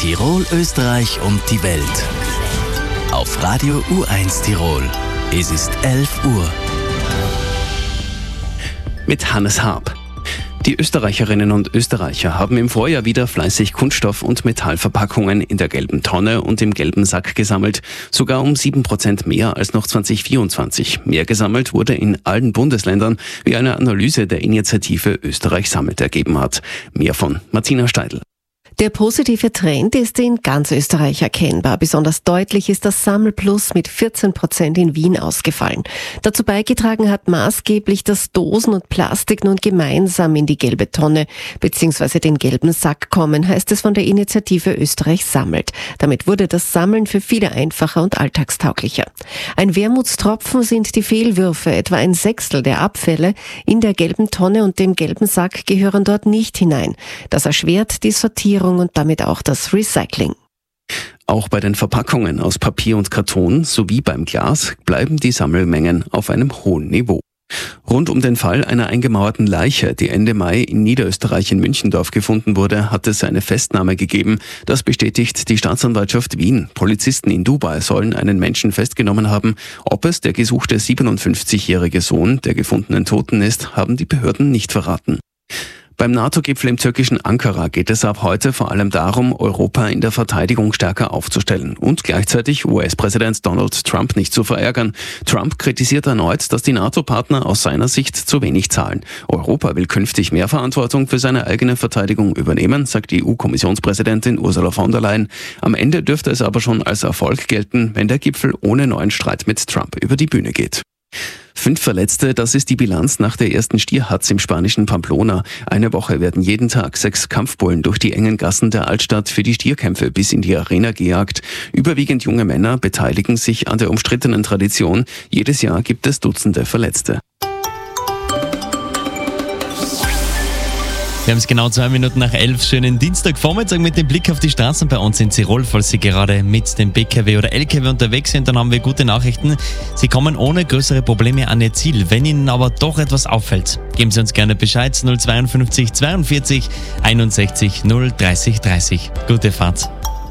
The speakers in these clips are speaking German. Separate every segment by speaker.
Speaker 1: Tirol, Österreich und die Welt. Auf Radio U1 Tirol. Es ist 11 Uhr.
Speaker 2: Mit Hannes Haab. Die Österreicherinnen und Österreicher haben im Vorjahr wieder fleißig Kunststoff- und Metallverpackungen in der gelben Tonne und im gelben Sack gesammelt. Sogar um 7% mehr als noch 2024. Mehr gesammelt wurde in allen Bundesländern, wie eine Analyse der Initiative Österreich sammelt ergeben hat. Mehr von Martina Steidl.
Speaker 3: Der positive Trend ist in ganz Österreich erkennbar. Besonders deutlich ist das Sammelplus mit 14% in Wien ausgefallen. Dazu beigetragen hat maßgeblich, dass Dosen und Plastik nun gemeinsam in die gelbe Tonne bzw. den gelben Sack kommen, heißt es von der Initiative Österreich sammelt. Damit wurde das Sammeln für viele einfacher und alltagstauglicher. Ein Wermutstropfen sind die Fehlwürfe. Etwa ein Sechstel der Abfälle in der gelben Tonne und dem gelben Sack gehören dort nicht hinein. Das erschwert die Sortierung und damit auch das Recycling.
Speaker 2: Auch bei den Verpackungen aus Papier und Karton sowie beim Glas bleiben die Sammelmengen auf einem hohen Niveau. Rund um den Fall einer eingemauerten Leiche, die Ende Mai in Niederösterreich in Münchendorf gefunden wurde, hat es eine Festnahme gegeben. Das bestätigt die Staatsanwaltschaft Wien. Polizisten in Dubai sollen einen Menschen festgenommen haben. Ob es der gesuchte 57-jährige Sohn der gefundenen Toten ist, haben die Behörden nicht verraten. Beim NATO-Gipfel im türkischen Ankara geht es ab heute vor allem darum, Europa in der Verteidigung stärker aufzustellen und gleichzeitig US-Präsident Donald Trump nicht zu verärgern. Trump kritisiert erneut, dass die NATO-Partner aus seiner Sicht zu wenig zahlen. Europa will künftig mehr Verantwortung für seine eigene Verteidigung übernehmen, sagt die EU-Kommissionspräsidentin Ursula von der Leyen. Am Ende dürfte es aber schon als Erfolg gelten, wenn der Gipfel ohne neuen Streit mit Trump über die Bühne geht. 5 Verletzte, das ist die Bilanz nach der ersten Stierhatz im spanischen Pamplona. Eine Woche werden jeden Tag 6 Kampfbullen durch die engen Gassen der Altstadt für die Stierkämpfe bis in die Arena gejagt. Überwiegend junge Männer beteiligen sich an der umstrittenen Tradition. Jedes Jahr gibt es Dutzende Verletzte.
Speaker 4: Wir haben es genau 2 Minuten nach 11. Schönen Dienstagvormittag mit dem Blick auf die Straßen bei uns in Tirol. Falls Sie gerade mit dem PKW oder LKW unterwegs sind, dann haben wir gute Nachrichten. Sie kommen ohne größere Probleme an Ihr Ziel. Wenn Ihnen aber doch etwas auffällt, geben Sie uns gerne Bescheid. 052 42 61 030 30. Gute Fahrt.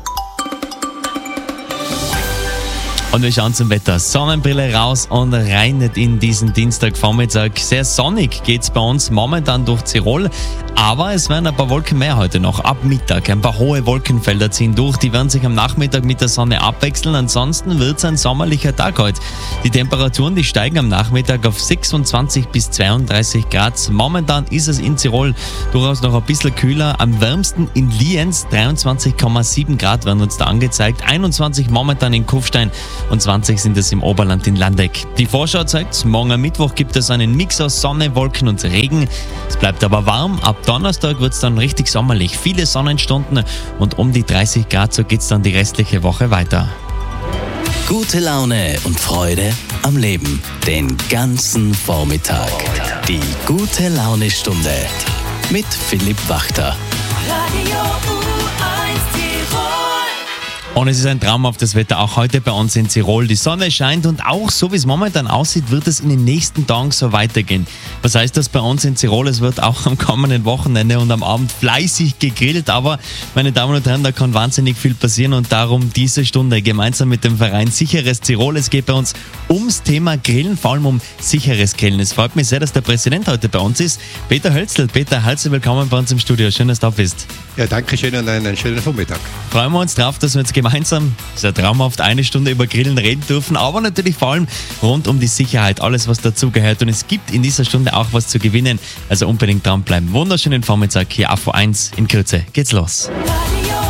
Speaker 4: Und wir schauen zum Wetter. Sonnenbrille raus und rein in diesen Dienstagvormittag. Sehr sonnig geht's bei uns momentan durch Tirol, aber es werden ein paar Wolken mehr heute noch. Ab Mittag ein paar hohe Wolkenfelder ziehen durch. Die werden sich am Nachmittag mit der Sonne abwechseln. Ansonsten wird's ein sommerlicher Tag heute. Die Temperaturen, die steigen am Nachmittag auf 26 bis 32 Grad. Momentan ist es in Tirol durchaus noch ein bisschen kühler. Am wärmsten in Lienz 23,7 Grad werden uns da angezeigt. 21 momentan in Kufstein. Und 20 sind es im Oberland in Landeck. Die Vorschau zeigt, morgen am Mittwoch gibt es einen Mix aus Sonne, Wolken und Regen. Es bleibt aber warm. Ab Donnerstag wird es dann richtig sommerlich. Viele Sonnenstunden und um die 30 Grad, so geht es dann die restliche Woche weiter.
Speaker 1: Gute Laune und Freude am Leben. Den ganzen Vormittag. Die gute Laune-Stunde mit Philipp Wachter.
Speaker 5: Radio U1 Tirol.
Speaker 4: Und es ist ein traumhaftes Wetter, auch heute bei uns in Tirol. Die Sonne scheint und auch so wie es momentan aussieht, wird es in den nächsten Tagen so weitergehen. Was heißt das bei uns in Tirol? Es wird auch am kommenden Wochenende und am Abend fleißig gegrillt. Aber, meine Damen und Herren, da kann wahnsinnig viel passieren und darum diese Stunde gemeinsam mit dem Verein Sicheres Tirol. Es geht bei uns ums Thema Grillen, vor allem um sicheres Grillen. Es freut mich sehr, dass der Präsident heute bei uns ist. Peter Hölzl. Peter, herzlich willkommen bei uns im Studio. Schön, dass du da bist.
Speaker 6: Ja, danke schön und einen schönen Vormittag.
Speaker 4: Freuen wir uns drauf, dass wir jetzt gemeinsam, sehr traumhaft, eine Stunde über Grillen reden dürfen, aber natürlich vor allem rund um die Sicherheit, alles was dazugehört. Und es gibt in dieser Stunde auch was zu gewinnen, also unbedingt dranbleiben. Wunderschönen Vormittag hier auf U1. In Kürze geht's los.
Speaker 5: Radio